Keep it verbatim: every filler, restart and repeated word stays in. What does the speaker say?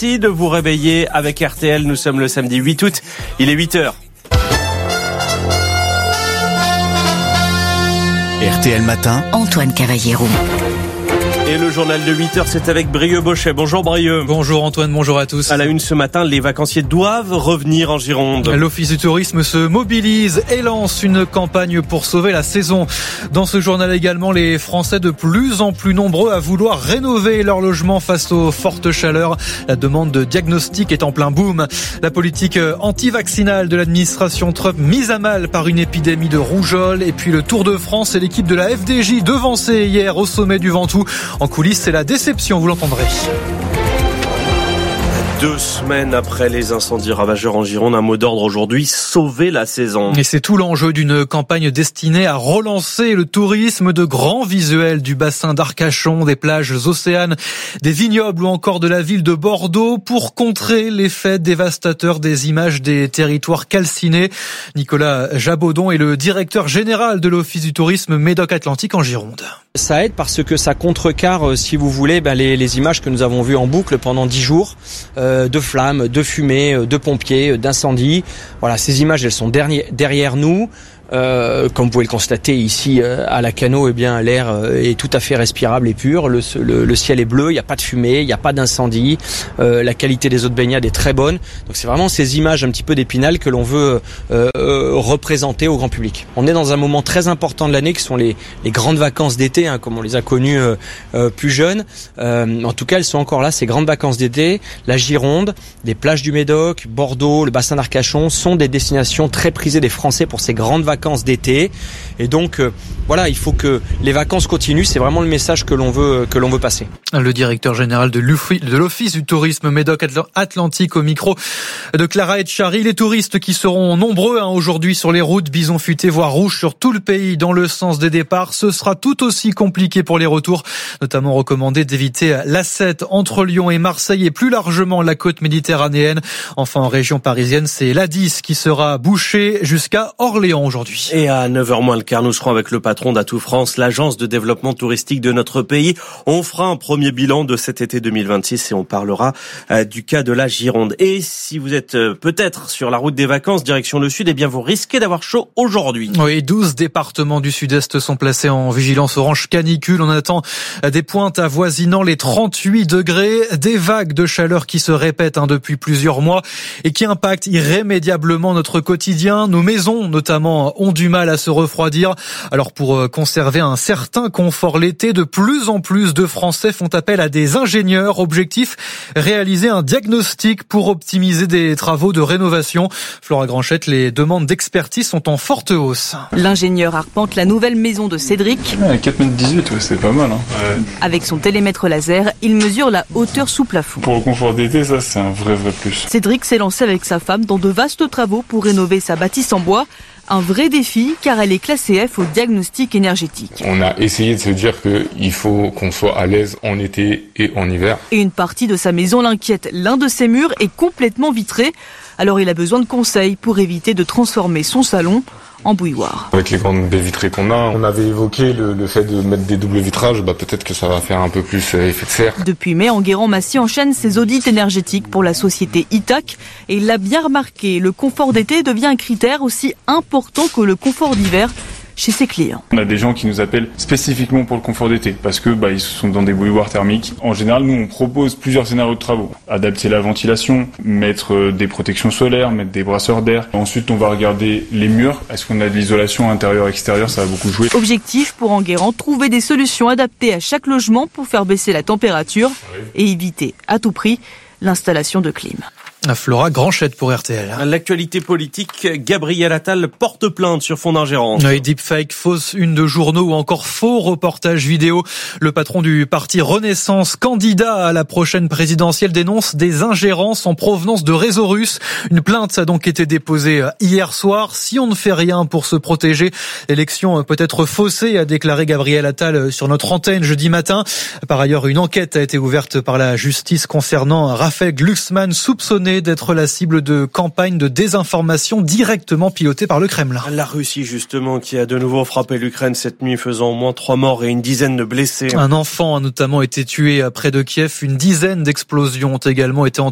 Merci de vous réveiller avec R T L. Nous sommes le samedi huit août. Il est huit heures. R T L Matin, Antoine Cavallero. Et le journal de huit heures, c'est avec Brieux Bochet. Bonjour Brieux. Bonjour Antoine, bonjour à tous. À la une ce matin, les vacanciers doivent revenir en Gironde. L'Office du tourisme se mobilise et lance une campagne pour sauver la saison. Dans ce journal également, les Français de plus en plus nombreux à vouloir rénover leur logement face aux fortes chaleurs. La demande de diagnostic est en plein boom. La politique anti-vaccinale de l'administration Trump mise à mal par une épidémie de rougeole. Et puis le Tour de France et l'équipe de la F D J devancée hier au sommet du Ventoux. En coulisses, c'est la déception, vous l'entendrez. Deux semaines après les incendies ravageurs en Gironde, un mot d'ordre aujourd'hui, sauver la saison. Et c'est tout l'enjeu d'une campagne destinée à relancer le tourisme, de grands visuels du bassin d'Arcachon, des plages océanes, des vignobles ou encore de la ville de Bordeaux pour contrer l'effet dévastateur des images des territoires calcinés. Nicolas Jabaudon est le directeur général de l'Office du tourisme Médoc-Atlantique en Gironde. Ça aide parce que ça contrecarre, si vous voulez, ben les, les images que nous avons vues en boucle pendant dix jours, euh, de flammes, de fumée, de pompiers, d'incendies. Voilà, ces images, elles sont derrière, derrière nous. Euh, comme vous pouvez le constater ici euh, à la Cano, eh bien l'air euh, est tout à fait respirable et pur. Le, le, le ciel est bleu, il n'y a pas de fumée, il n'y a pas d'incendie. Euh, la qualité des eaux de baignade est très bonne. Donc c'est vraiment ces images un petit peu d'Épinal que l'on veut euh, euh, représenter au grand public. On est dans un moment très important de l'année qui sont les, les grandes vacances d'été, hein, comme on les a connues euh, euh, plus jeunes. Euh, en tout cas, elles sont encore là, ces grandes vacances d'été. La Gironde, les plages du Médoc, Bordeaux, le bassin d'Arcachon sont des destinations très prisées des Français pour ces grandes vacances d'été. Et donc euh, voilà, il faut que les vacances continuent, c'est vraiment le message que l'on veut que l'on veut passer. Le directeur général de l'Office du tourisme Médoc-Atlantique au micro de Clara Etchari. Les touristes qui seront nombreux hein, aujourd'hui sur les routes, bison futé voire rouge sur tout le pays dans le sens des départs. Ce sera tout aussi compliqué pour les retours, notamment recommandé d'éviter l'A sept entre Lyon et Marseille et plus largement la côte méditerranéenne. Enfin en région parisienne, c'est l'A dix qui sera bouchée jusqu'à Orléans aujourd'hui. Et à neuf heures moins le quart, nous serons avec le patron d'Atout France, l'agence de développement touristique de notre pays. On fera un premier bilan de cet été deux mille vingt-six et on parlera euh, du cas de la Gironde. Et si vous êtes euh, peut-être sur la route des vacances, direction le sud, eh bien vous risquez d'avoir chaud aujourd'hui. Oui, douze départements du sud-est sont placés en vigilance orange canicule. On attend des pointes avoisinant les trente-huit degrés, des vagues de chaleur qui se répètent hein, depuis plusieurs mois et qui impactent irrémédiablement notre quotidien. Nos maisons, notamment, ont du mal à se refroidir. Alors pour conserver un certain confort l'été, de plus en plus de Français font appel à des ingénieurs. Objectif, réaliser un diagnostic pour optimiser des travaux de rénovation. Flora Granchette, les demandes d'expertise sont en forte hausse. L'ingénieur arpente la nouvelle maison de Cédric. Ouais, quatre mètres dix-huit, ouais, c'est pas mal. Hein. Ouais. Avec son télémètre laser, il mesure la hauteur sous plafond. Pour le confort d'été, ça c'est un vrai vrai plus. Cédric s'est lancé avec sa femme dans de vastes travaux pour rénover sa bâtisse en bois. Un vrai défi car elle est classée F au diagnostic énergétique. On a essayé de se dire qu'il faut qu'on soit à l'aise en été et en hiver. Et une partie de sa maison l'inquiète. L'un de ses murs est complètement vitré. Alors il a besoin de conseils pour éviter de transformer son salon en bouilloire. Avec les grandes baies vitrées qu'on a, on avait évoqué le, le fait de mettre des doubles vitrages, bah peut-être que ça va faire un peu plus effet de serre. Depuis mai, Enguerrand-Massy enchaîne ses audits énergétiques pour la société Itac et il l'a bien remarqué, le confort d'été devient un critère aussi important que le confort d'hiver chez ses clients. On a des gens qui nous appellent spécifiquement pour le confort d'été parce que bah, ils sont dans des bouilloires thermiques. En général, nous on propose plusieurs scénarios de travaux. Adapter la ventilation, mettre des protections solaires, mettre des brasseurs d'air. Ensuite, on va regarder les murs. Est-ce qu'on a de l'isolation intérieure-extérieure? Ça va beaucoup jouer. Objectif pour Enguerrand, trouver des solutions adaptées à chaque logement pour faire baisser la température et éviter à tout prix l'installation de clim. Flora Granchette pour R T L. L'actualité politique, Gabriel Attal porte plainte sur fond d'ingérence. Oui, deepfake, fausse une de journaux ou encore faux reportage vidéo. Le patron du parti Renaissance, candidat à la prochaine présidentielle, dénonce des ingérences en provenance de réseaux russes. Une plainte a donc été déposée hier soir. Si on ne fait rien pour se protéger, l'élection peut être faussée, a déclaré Gabriel Attal sur notre antenne jeudi matin. Par ailleurs, une enquête a été ouverte par la justice concernant Raphaël Glucksmann, soupçonné d'être la cible de campagnes de désinformation directement pilotées par le Kremlin. La Russie, justement, qui a de nouveau frappé l'Ukraine cette nuit, faisant au moins trois morts et une dizaine de blessés. Un enfant a notamment été tué près de Kiev. Une dizaine d'explosions ont également été